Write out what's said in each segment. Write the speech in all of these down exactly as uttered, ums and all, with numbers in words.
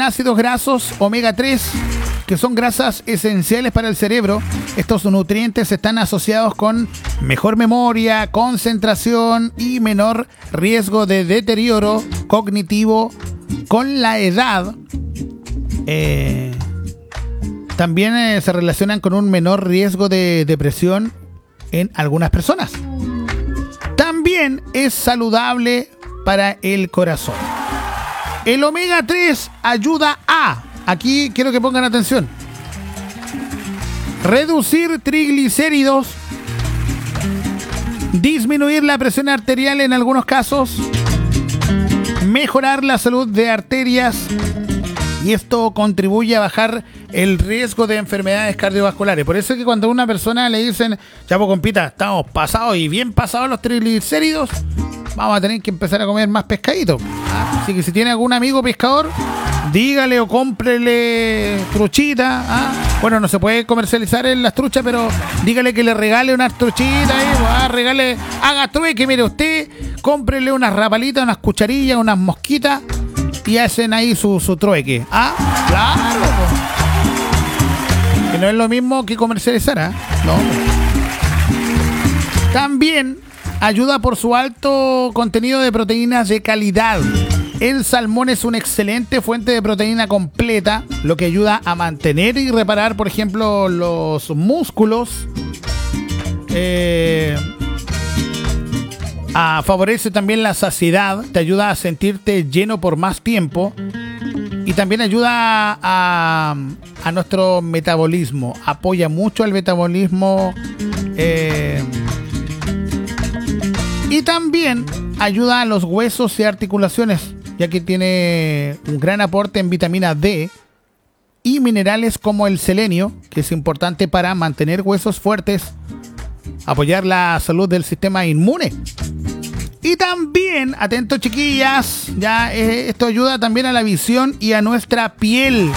ácidos grasos omega tres, que son grasas esenciales para el cerebro. Estos nutrientes están asociados con mejor memoria, concentración y menor riesgo de deterioro cognitivo con la edad. Eh, también eh, se relacionan con un menor riesgo de depresión en algunas personas. También es saludable para el corazón. El omega tres ayuda a, aquí quiero que pongan atención, reducir triglicéridos, disminuir la presión arterial en algunos casos, mejorar la salud de arterias, y esto contribuye a bajar el riesgo de enfermedades cardiovasculares. Por eso es que cuando a una persona le dicen, ya pues compita, estamos pasados y bien pasados los triglicéridos, vamos a tener que empezar a comer más pescadito. ¿Ah? Así que si tiene algún amigo pescador, dígale o cómprele truchita. ¿Ah? Bueno, no se puede comercializar en las truchas, pero dígale que le regale unas truchitas. ¿eh? Ah, regale, haga trueque, mire usted, cómprele unas rapalitas, unas cucharillas, unas mosquitas y hacen ahí su, su trueque. Ah, claro. Que no es lo mismo que comercializar, ¿eh? No. También ayuda por su alto contenido de proteínas de calidad. El salmón es una excelente fuente de proteína completa, lo que ayuda a mantener y reparar, por ejemplo, los músculos. Eh, a, favorece también la saciedad, te ayuda a sentirte lleno por más tiempo y también ayuda a, a nuestro metabolismo. Apoya mucho al metabolismo. Eh, Y también ayuda a los huesos y articulaciones, ya que tiene un gran aporte en vitamina D y minerales como el selenio, que es importante para mantener huesos fuertes, apoyar la salud del sistema inmune. Y también, atentos chiquillas, ya eh, esto ayuda también a la visión y a nuestra piel.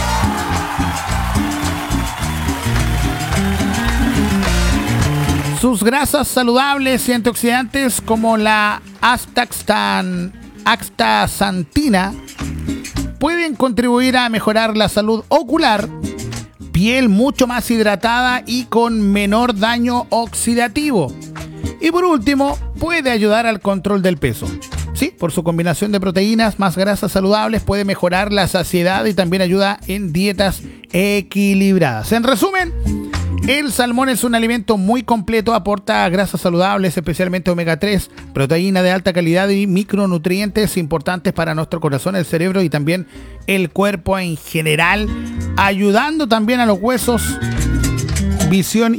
Sus grasas saludables y antioxidantes como la astaxan, astaxantina pueden contribuir a mejorar la salud ocular, piel mucho más hidratada y con menor daño oxidativo. Y por último, puede ayudar al control del peso. Sí, por su combinación de proteínas más grasas saludables puede mejorar la saciedad y también ayuda en dietas equilibradas. En resumen, el salmón es un alimento muy completo, aporta grasas saludables, especialmente omega tres, proteína de alta calidad y micronutrientes importantes para nuestro corazón, el cerebro y también el cuerpo en general, ayudando también a los huesos, visión